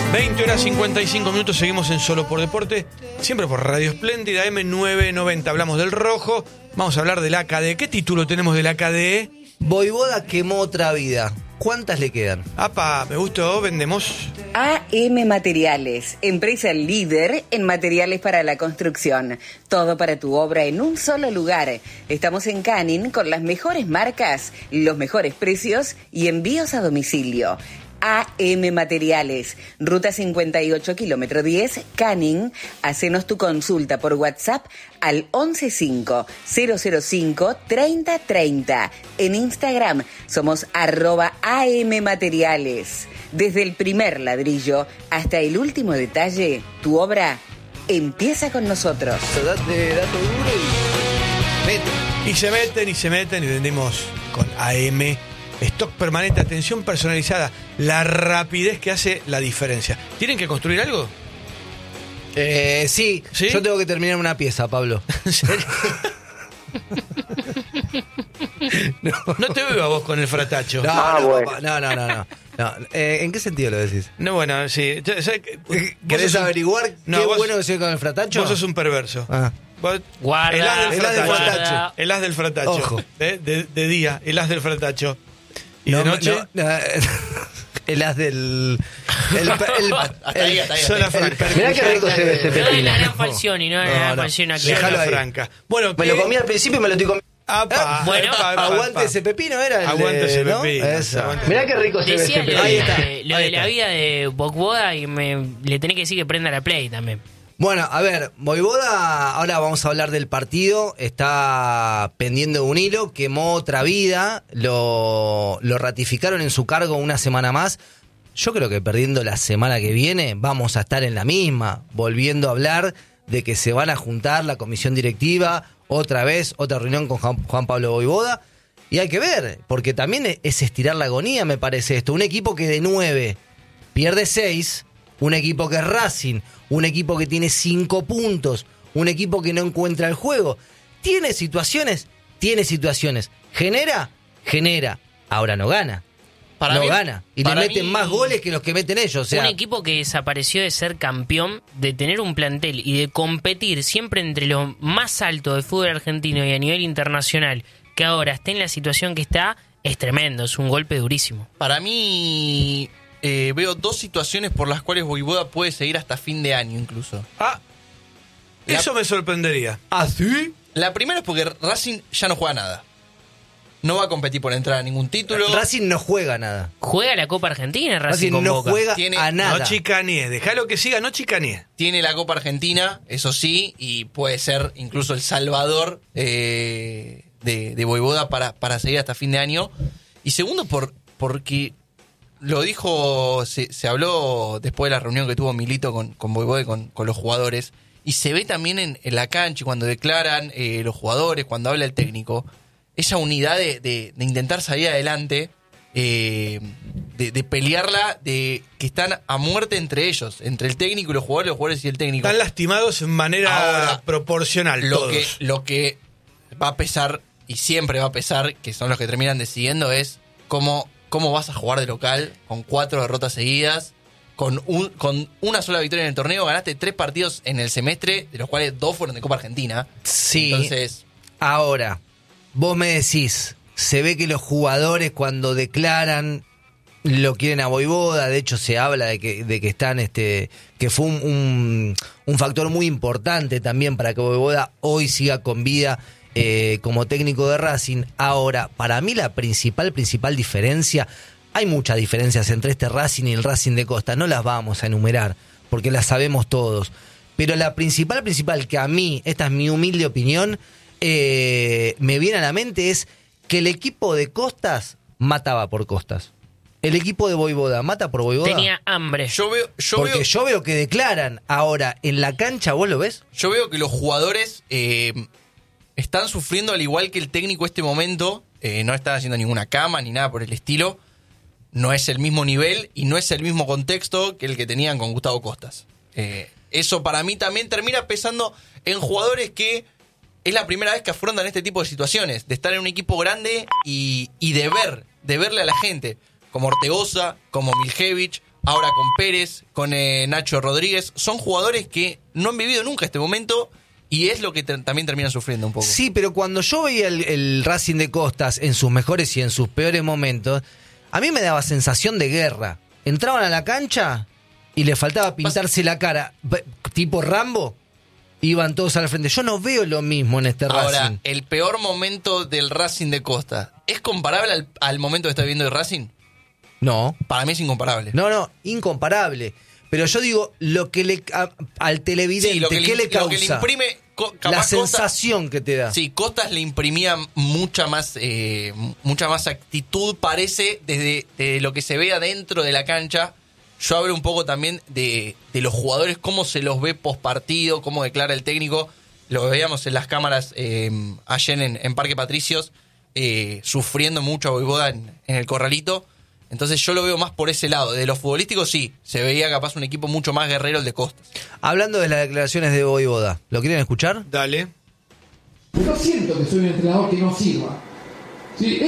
20:55, seguimos en Solo por Deporte, siempre por Radio Espléndida, M990. Hablamos del rojo, vamos a hablar del AKD. ¿Qué título tenemos del AKD? Voivoda quemó otra vida. ¿Cuántas le quedan? Apa, me gustó, vendemos. AM Materiales, empresa líder en materiales para la construcción. Todo para tu obra en un solo lugar. Estamos en Canning con las mejores marcas, los mejores precios y envíos a domicilio. AM Materiales, Ruta 58, kilómetro 10, Canning. Hacenos tu consulta por WhatsApp al 115-005-3030. En Instagram somos @AM Materiales. Desde el primer ladrillo hasta el último detalle, tu obra empieza con nosotros. Dato duro y Se meten y vendemos con AM. Stock permanente, atención personalizada, la rapidez que hace la diferencia. ¿Tienen que construir algo? Sí, yo tengo que terminar una pieza, Pablo. ¿En serio? No te veo a vos con el fratacho. No. ¿En qué sentido lo decís? No, bueno, sí. ¿Querés averiguar qué vos, bueno que soy con el fratacho? Vos sos un perverso. Vos, Guarda, el as del fratacho. El as del fratacho. Ojo. De día, el as del fratacho. ¿Y de noche? El as del... Hasta ahí. Zona franca. Mirá qué rico se ve ese No es pepino. la gran Falcioni, no es la gran Falcioni aquí. Déjalo Zona ahí. franca. Bueno, Me lo comí al principio y me lo estoy comiendo. Bueno, Aguante ese pepino, era el Aguante ese ¿no? pepino. Eso. Aguante. Mirá qué rico se ve ese decía pepino. Ahí está. lo de la vida de Voivoda y le tenés que decir que prenda la Play también. Bueno, a ver, Voivoda, ahora vamos a hablar del partido, está pendiendo un hilo, quemó otra vida, lo ratificaron en su cargo una semana más. Yo creo que perdiendo la semana que viene vamos a estar en la misma, volviendo a hablar de que se van a juntar la comisión directiva, otra vez, otra reunión con Juan Pablo Voivoda, y hay que ver, porque también es estirar la agonía, me parece esto. Un equipo que de 9 pierde 6, un equipo que es Racing, un equipo que tiene 5 puntos, un equipo que no encuentra el juego. Tiene situaciones. Genera, ahora no gana. Gana. Y le meten más goles que los que meten ellos. O sea, Un equipo que desapareció de ser campeón, de tener un plantel y de competir siempre entre lo más alto del fútbol argentino y a nivel internacional, que ahora esté en la situación que está, es tremendo, es un golpe durísimo. Para mí, veo dos situaciones por las cuales Voivoda puede seguir hasta fin de año incluso. Eso me sorprendería. ¿ah, sí? La primera es porque Racing ya no juega nada. No va a competir por entrar a ningún título. Racing no juega nada. Juega la Copa Argentina, Racing Racing con no Boca. juega Tiene- a nada. No chicaníe, dejalo que siga, no chicaníe. Tiene la Copa Argentina, eso sí, y puede ser incluso el salvador de Voivoda para seguir hasta fin de año. Y segundo, porque lo dijo, se habló después de la reunión que tuvo Milito con Voivoda y con los jugadores, y se ve también en la cancha cuando declaran los jugadores, cuando habla el técnico, esa unidad de intentar salir adelante, de pelearla, de que están a muerte entre ellos, entre el técnico y los jugadores y el técnico. Están lastimados en manera Ahora, proporcional todos. Lo que va a pesar, y siempre va a pesar, que son los que terminan decidiendo, es cómo vas a jugar de local con 4 derrotas seguidas, con una sola victoria en el torneo. Ganaste 3 partidos en el semestre, de los cuales 2 fueron de Copa Argentina. Sí. Entonces, Ahora, vos me decís, se ve que los jugadores cuando declaran lo quieren a Voivoda. De hecho, se habla de que están, que fue un factor muy importante también para que Voivoda hoy siga con vida como técnico de Racing. Ahora, para mí la principal diferencia, hay muchas diferencias entre este Racing y el Racing de Costa, no las vamos a enumerar porque las sabemos todos, pero la principal que a mí, esta es mi humilde opinión, me viene a la mente es que el equipo de Costas mataba por Costas. El equipo de Voivoda mata por Voivoda. Tenía hambre. yo veo que declaran. Ahora, en la cancha, ¿vos lo ves? yo veo que los jugadores están sufriendo al igual que el técnico este momento. No están haciendo ninguna cama ni nada por el estilo. No es el mismo nivel y no es el mismo contexto que el que tenían con Gustavo Costas. Eso para mí también termina pesando en jugadores que es la primera vez que afrontan este tipo de situaciones, de estar en un equipo grande y de verle a la gente, como Ortegoza, como Miljevich, ahora con Pérez, con Nacho Rodríguez. Son jugadores que no han vivido nunca este momento y es lo que también terminan sufriendo un poco. Sí, pero cuando yo veía el Racing de Costas en sus mejores y en sus peores momentos, a mí me daba sensación de guerra. Entraban a la cancha y le faltaba pintarse la cara, tipo Rambo, iban todos al frente. Yo no veo lo mismo en este Racing. Ahora, el peor momento del Racing de Costa, ¿es comparable al momento que está viviendo el Racing? No. Para mí es incomparable. No, incomparable. Pero yo digo, lo que al televidente, Sí, ¿qué le causa? Lo que le imprime... La capaz sensación que te da. Sí, Costas le imprimía mucha más actitud, parece, desde lo que se ve adentro de la cancha. Yo hablo un poco también de los jugadores, cómo se los ve post partido, cómo declara el técnico. Lo veíamos en las cámaras ayer en Parque Patricios, sufriendo mucho a Voivoda en el Corralito. Entonces yo lo veo más por ese lado. De los futbolísticos sí, se veía capaz un equipo mucho más guerrero el de Costas. Hablando de las declaraciones de Voivoda, ¿lo quieren escuchar? Dale. No siento que soy un entrenador que no sirva. ¿Sí?